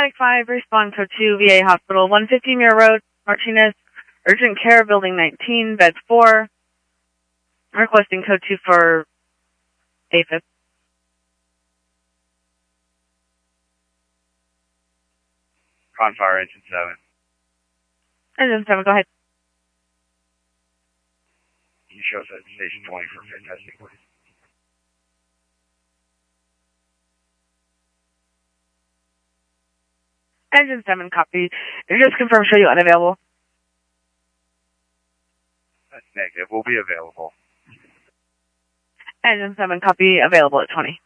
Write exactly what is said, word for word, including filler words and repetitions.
Attic five, respond code two, V A Hospital, one fifty Muir Road, Martinez, urgent care, building nineteen, bed four. Requesting code two for A F I P. On fire, engine seven. Engine seven, go ahead. You show us at station twenty for fit testing, please. Engine seven, copy. Just confirm, show you unavailable. That's negative. We'll be available. Engine seven, copy, available at twenty.